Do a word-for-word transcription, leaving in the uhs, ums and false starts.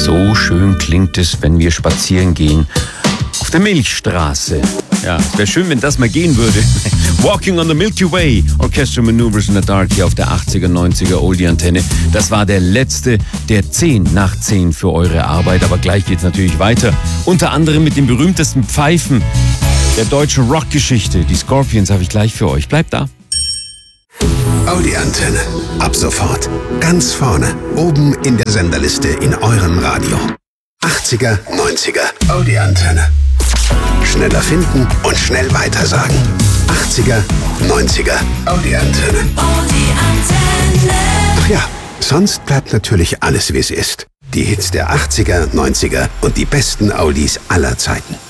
So schön klingt es, wenn wir spazieren gehen. Auf der Milchstraße. Ja, es wäre schön, wenn das mal gehen würde. Walking on the Milky Way. Orchestral Maneuvers in the Dark hier auf der achtziger, neunziger Oldie-Antenne. Das war der letzte der zehn nach zehn für eure Arbeit. Aber gleich geht's natürlich weiter. Unter anderem mit den berühmtesten Pfeifen der deutschen Rockgeschichte. Die Scorpions habe ich gleich für euch. Bleibt da. Oldie-Antenne. Ab sofort. Ganz vorne. Oben in der Senderliste in eurem Radio. achtziger, neunziger. Oldie-Antenne. Schneller finden und schnell weitersagen. achtziger, neunziger. Oldie-Antenne. Oldie-Antenne. Ach ja, sonst bleibt natürlich alles, wie es ist. Die Hits der achtziger, neunziger und die besten Oldies aller Zeiten.